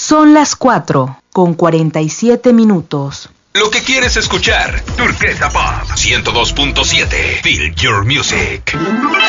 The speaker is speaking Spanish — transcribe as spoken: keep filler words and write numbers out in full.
Son las cuatro con cuarenta y siete minutos. Lo que quieres escuchar, Turquesa Pop ciento dos punto siete. Feel your music.